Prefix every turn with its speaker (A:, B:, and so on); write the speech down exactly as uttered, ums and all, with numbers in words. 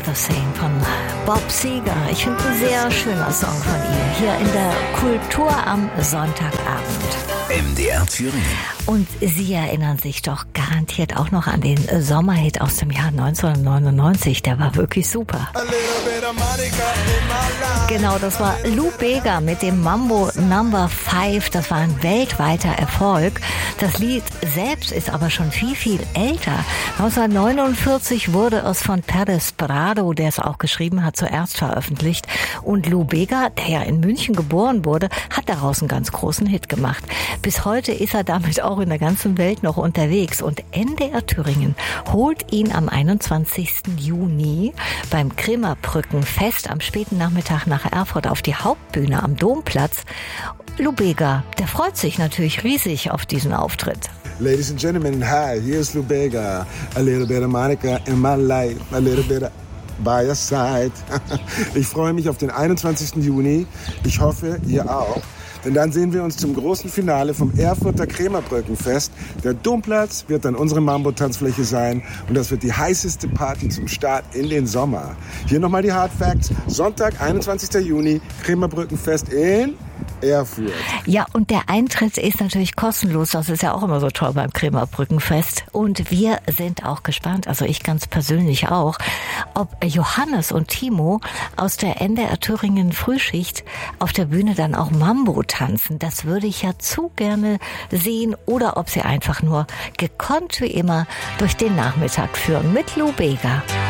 A: the Same von Bob Seger. Ich finde ein sehr schöner Song von ihr. Hier in der Kultur am Sonntagabend.
B: M D R Thüringen.
A: Und Sie erinnern sich doch garantiert auch noch an den Sommerhit aus dem Jahr neunzehnhundertneunundneunzig. Der war wirklich super. Genau, das war Lou Bega mit dem Mambo Number Five. Das war ein weltweiter Erfolg. Das Lied selbst ist aber schon viel, viel älter. neunzehnhundertneunundvierzig wurde es von Perez Prado, der es auch geschrieben hat, zuerst veröffentlicht. Und Lou Bega, der ja in München geboren wurde, hat daraus einen ganz großen Hit gemacht. Bis heute ist er damit auch in der ganzen Welt noch unterwegs. Und N D R Thüringen holt ihn am einundzwanzigsten Juni beim Krämerbrückenfest am späten Nachmittag nach Erfurt auf die Hauptbühne am Domplatz. Lou Bega, der freut sich natürlich riesig auf diesen Auftritt.
C: Ladies and gentlemen, hi, here's Lou Bega. A little bit of Monica in my life, a little bit of by your side. Ich freue mich auf den einundzwanzigsten Juni. Ich hoffe, ihr auch. Denn dann sehen wir uns zum großen Finale vom Erfurter Krämerbrückenfest. Der Domplatz wird dann unsere Mambo-Tanzfläche sein. Und das wird die heißeste Party zum Start in den Sommer. Hier nochmal die Hard Facts. Sonntag, einundzwanzigsten Juni, Krämerbrückenfest in Erfurt.
A: Ja, und der Eintritt ist natürlich kostenlos. Das ist ja auch immer so toll beim Krämerbrückenfest. Und wir sind auch gespannt, also ich ganz persönlich auch, ob Johannes und Timo aus der N D R Thüringen Frühschicht auf der Bühne dann auch Mambo tanzen. Das würde ich ja zu gerne sehen. Oder ob sie einfach nur gekonnt wie immer durch den Nachmittag führen mit Lou Bega.